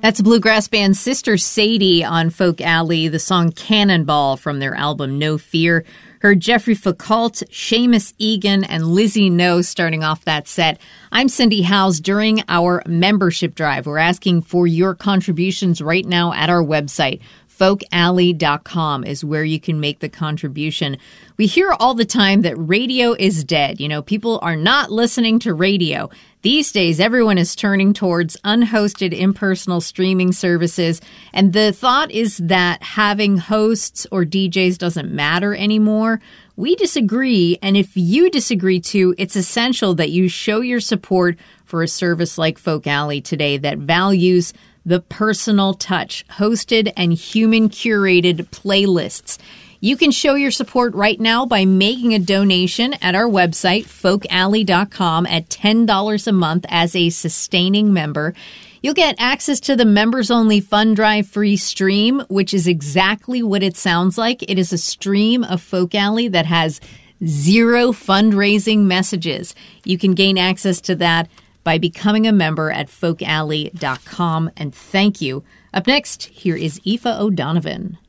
That's bluegrass band Sister Sadie on Folk Alley, the song Cannonball from their album No Fear. Heard Jeffrey Foucault, Seamus Egan, and Lizzie No starting off that set. I'm Cindy Howes. During our membership drive, we're asking for your contributions right now at our website. FolkAlley.com is where you can make the contribution. We hear all the time that radio is dead. You know, people are not listening to radio. These days, everyone is turning towards unhosted, impersonal streaming services. And the thought is that having hosts or DJs doesn't matter anymore. We disagree. And if you disagree too, it's essential that you show your support for a service like Folk Alley today that values the personal touch, hosted and human-curated playlists. You can show your support right now by making a donation at our website, folkalley.com, at $10 a month as a sustaining member. You'll get access to the members-only Fund Drive free stream, which is exactly what it sounds like. It is a stream of Folk Alley that has zero fundraising messages. You can gain access to that by becoming a member at folkalley.com. And thank you. Up next, here is Aoife O'Donovan.